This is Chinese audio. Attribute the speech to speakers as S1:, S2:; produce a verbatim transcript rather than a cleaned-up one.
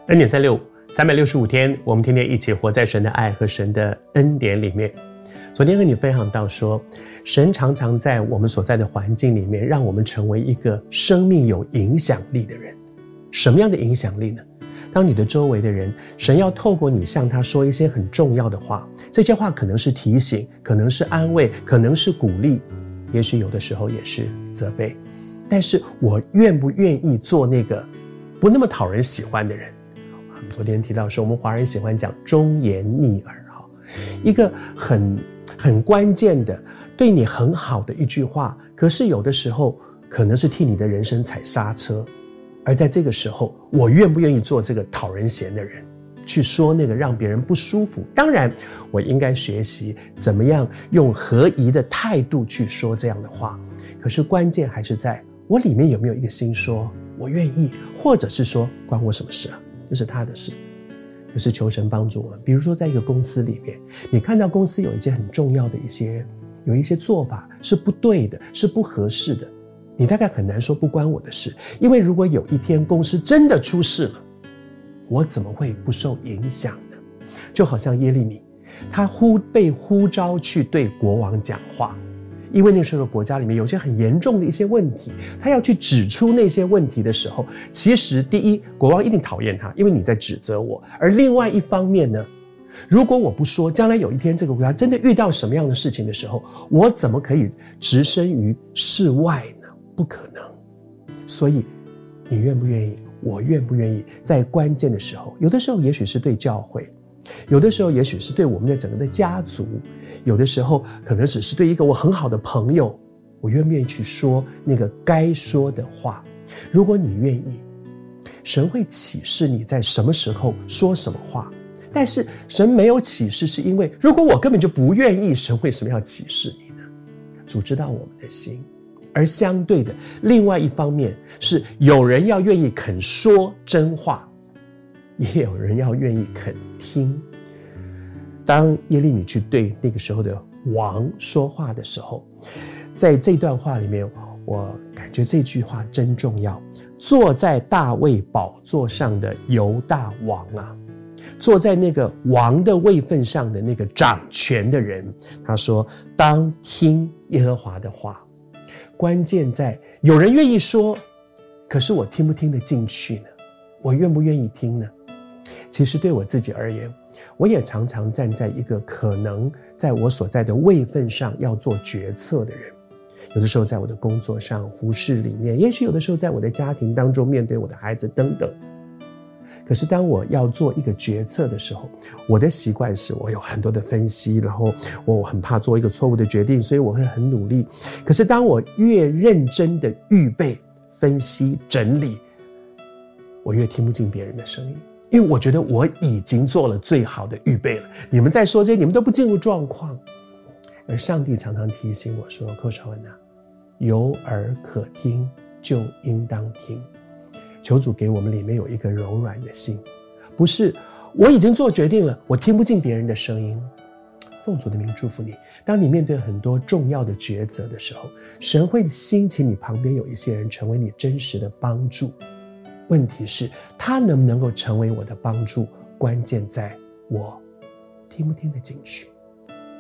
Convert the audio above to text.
S1: 恩典三六五，三百六十五天，我们天天一起活在神的爱和神的恩典里面。昨天和你分享到说，神常常在我们所在的环境里面，让我们成为一个生命有影响力的人。什么样的影响力呢？当你的周围的人，神要透过你向他说一些很重要的话，这些话可能是提醒，可能是安慰，可能是鼓励，也许有的时候也是责备。但是我愿不愿意做那个不那么讨人喜欢的人？我们昨天提到说，我们华人喜欢讲忠言逆耳，一个很很关键的对你很好的一句话，可是有的时候可能是替你的人生踩刹车。而在这个时候，我愿不愿意做这个讨人嫌的人，去说那个让别人不舒服？当然我应该学习怎么样用合宜的态度去说这样的话，可是关键还是在我里面有没有一个心说我愿意，或者是说关我什么事啊，这是他的事。可是求神帮助我们，比如说在一个公司里面，你看到公司有一些很重要的一些有一些做法是不对的，是不合适的，你大概很难说不关我的事。因为如果有一天公司真的出事了，我怎么会不受影响呢？就好像耶利米，他呼被呼召去对国王讲话，因为那时候的国家里面有些很严重的一些问题，他要去指出那些问题的时候，其实第一，国王一定讨厌他，因为你在指责我。而另外一方面呢，如果我不说，将来有一天这个国家真的遇到什么样的事情的时候，我怎么可以置身于事外呢？不可能。所以你愿不愿意，我愿不愿意，在关键的时候，有的时候也许是对教会，有的时候也许是对我们的整个的家族，有的时候可能只是对一个我很好的朋友，我愿不愿意去说那个该说的话？如果你愿意，神会启示你在什么时候说什么话。但是神没有启示，是因为如果我根本就不愿意，神为什么要启示你呢？主知道我们的心。而相对的，另外一方面是有人要愿意肯说真话，也有人要愿意肯听。当耶利米去对那个时候的王说话的时候，在这段话里面，我感觉这句话真重要。坐在大卫宝座上的犹大王啊，坐在那个王的位分上的那个掌权的人，他说当听耶和华的话。关键在有人愿意说，可是我听不听得进去呢？我愿不愿意听呢？其实对我自己而言，我也常常站在一个可能在我所在的位分上要做决策的人。有的时候在我的工作上、服事里面，也许有的时候在我的家庭当中，面对我的孩子等等。可是当我要做一个决策的时候，我的习惯是我有很多的分析，然后我很怕做一个错误的决定，所以我会很努力。可是当我越认真的预备、分析、整理，我越听不进别人的声音，因为我觉得我已经做了最好的预备了。你们在说这些，你们都不进入状况。而上帝常常提醒我说，寇绍恩啊，有耳可听就应当听。求主给我们里面有一个柔软的心，不是我已经做决定了，我听不进别人的声音。奉主的名祝福你，当你面对很多重要的抉择的时候，神会兴起你旁边有一些人成为你真实的帮助。问题是他能不能够成为我的帮助，关键在我听不听得进去。